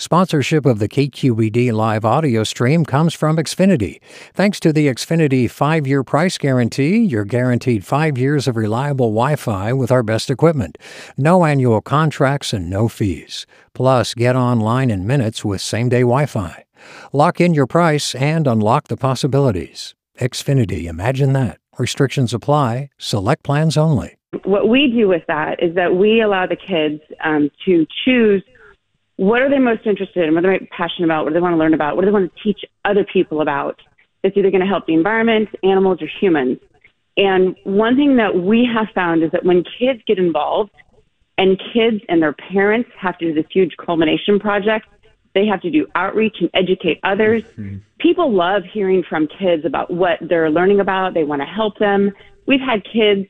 Sponsorship of the KQED live audio stream comes from Xfinity. Thanks to the Xfinity 5-year price guarantee, you're guaranteed 5 years of reliable Wi-Fi with our best equipment. No annual contracts and no fees. Plus, get online in minutes with same-day Wi-Fi. Lock in your price and unlock the possibilities. Xfinity, imagine that. Restrictions apply. Select plans only. What we do with that is that we allow the kids to choose what are they most interested in, what are they passionate about, what do they want to learn about, what do they want to teach other people about. It's either going to help the environment, animals, or humans. And one thing that we have found is that when kids get involved and kids and their parents have to do this huge culmination project, they have to do outreach and educate others. Mm-hmm. People love hearing from kids about what they're learning about. They want to help them. We've had kids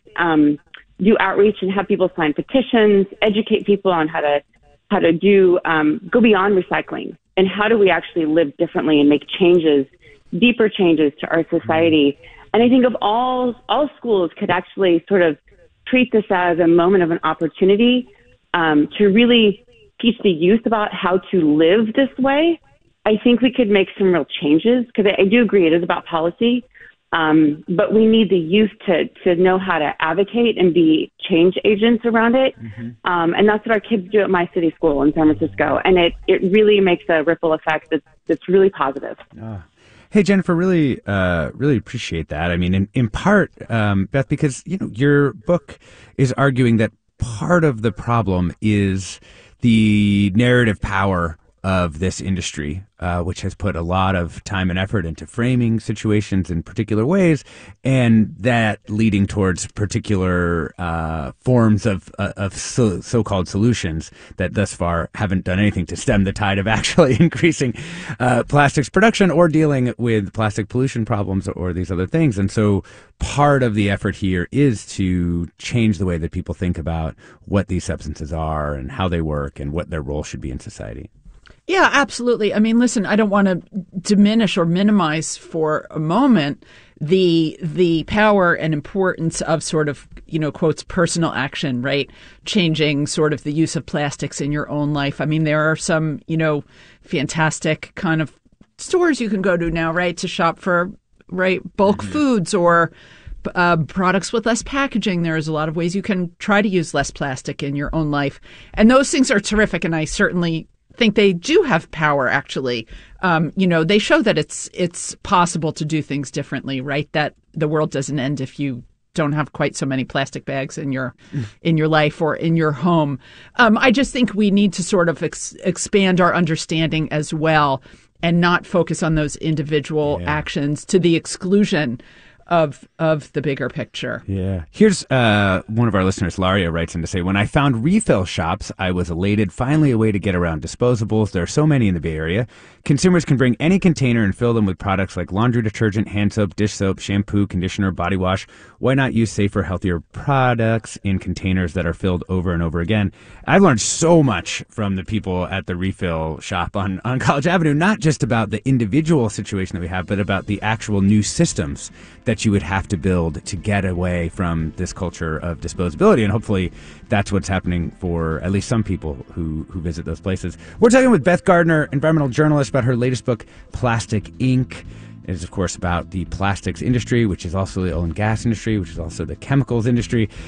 do outreach and have people sign petitions, educate people on how to do go beyond recycling and how do we actually live differently and make changes, deeper changes to our society. And I think of all schools could actually sort of treat this as a moment of an opportunity to really teach the youth about how to live this way. I think we could make some real changes because I do agree it is about policy. But we need the youth to know how to advocate and be change agents around it. Mm-hmm. And that's what our kids do at my city school in San Francisco. And it really makes a ripple effect that's really positive. Hey, Jennifer, really appreciate that. I mean, in part, Beth, because, your book is arguing that part of the problem is the narrative power of this industry, which has put a lot of time and effort into framing situations in particular ways, and that leading towards particular forms of so-called solutions that thus far haven't done anything to stem the tide of actually increasing plastics production or dealing with plastic pollution problems or these other things. And so part of the effort here is to change the way that people think about what these substances are and how they work and what their role should be in society. Yeah, absolutely. I mean, listen, I don't want to diminish or minimize for a moment the power and importance of sort of, quotes, personal action, right? Changing sort of the use of plastics in your own life. I mean, there are some, fantastic kind of stores you can go to now, right, to shop for, right, bulk foods or products with less packaging. There's a lot of ways you can try to use less plastic in your own life. And those things are terrific. And I certainly think they do have power, actually. They show that it's possible to do things differently, right? That the world doesn't end if you don't have quite so many plastic bags in your life or in your home. I just think we need to sort of expand our understanding as well and not focus on those individual actions to the exclusion of the bigger picture. Yeah. Here's one of our listeners, Laria, writes in to say, when I found refill shops, I was elated. Finally, a way to get around disposables. There are so many in the Bay Area. Consumers can bring any container and fill them with products like laundry detergent, hand soap, dish soap, shampoo, conditioner, body wash. Why not use safer, healthier products in containers that are filled over and over again? I've learned so much from the people at the refill shop on College Avenue, not just about the individual situation that we have, but about the actual new systems that you would have to build to get away from this culture of disposability. And hopefully that's what's happening for at least some people who visit those places. We're talking with Beth Gardner, environmental journalist, about her latest book, Plastic Ink. It is, of course, about the plastics industry, which is also the oil and gas industry, which is also the chemicals industry.